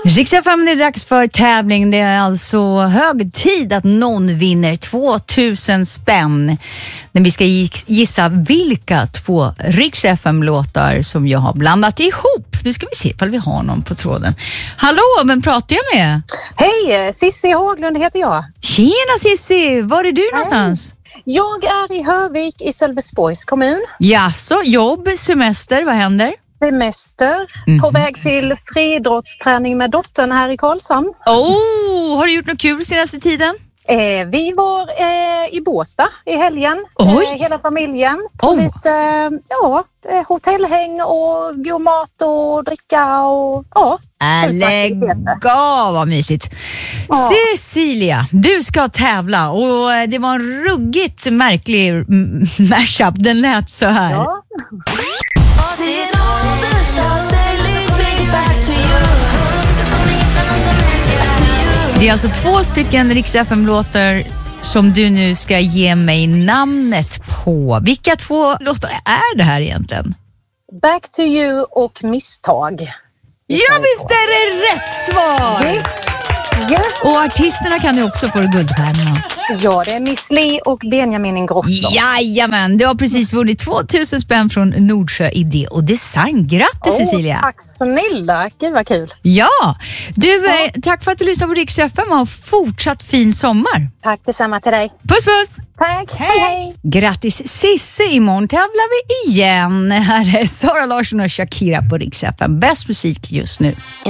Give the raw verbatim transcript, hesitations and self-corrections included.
Rix F M, det är dags för tävling. Det är alltså hög tid att någon vinner tvåtusen spänn. När vi ska gissa vilka två Rix F M-låtar som jag har blandat ihop. Nu ska vi se ifall vi har någon på tråden. Hallå, vem pratar jag med? Hej, Sissi Haglund heter jag. Tjena Sissi, var är du Hej. någonstans? Jag är i Hörvik i Sölvesborgs kommun. Jaså, jobb, semester, vad händer? Semester, mm. på väg till friidrottsträning med dottern här i Karlshamn. Oh, har du gjort något kul senaste tiden? Eh, vi var eh, i Båstad i helgen, eh, hela familjen. På oh. lite eh, ja, hotellhäng och god mat och dricka och ja. Lägg av, vad mysigt. Ja. Cecilia, du ska tävla och det var en ruggigt märklig mashup. Den lät så här. Ja. Det är alltså två stycken Rix F M-låtar som du nu ska ge mig namnet på. Vilka två låtar är det här egentligen? Back to you och Misstag. Ja, visst är det rätt svar! Yes. Yes. Och artisterna kan du också få guldstjärnorna. Ja, det är Miss Li och Benjamin Ingrosso. Jajamän, du har precis vunnit tvåtusen spänn från Nordsjö Idé och Design. Grattis, oh, Cecilia! Tack snälla, gud vad kul! Ja, du, ja. tack för att du lyssnade på Rix F M och ha fortsatt fin sommar. Tack detsamma till dig. Puss puss! Tack, hej hej! Grattis Sissi, imorgon tävlar vi igen. Här är Sara Larsson och Shakira på Rix F M. Bäst musik just nu.